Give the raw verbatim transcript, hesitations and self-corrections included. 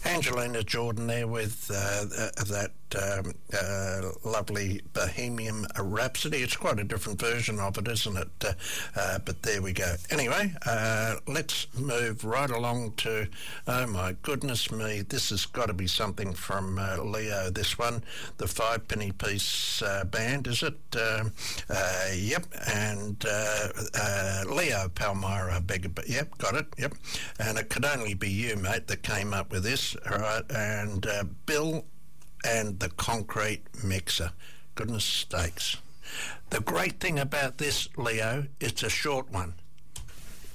Angelina Jordan there with uh, that um, uh, lovely Bohemian Rhapsody. It's quite a different version of it, isn't it? Uh, uh, but there we go. Anyway, uh, let's move right along to, oh my goodness me, this has got to be something from uh, Leo, this one. The Five Penny Piece uh, Band, is it? Uh, uh, yep, and uh, uh, Leo Palmyra, I beg your pardon. Yep, got it, yep. And it could only be you, mate, that came up with this, all right? And uh, Bill and the Concrete Mixer. Goodness sakes. The great thing about this, Leo, it's a short one.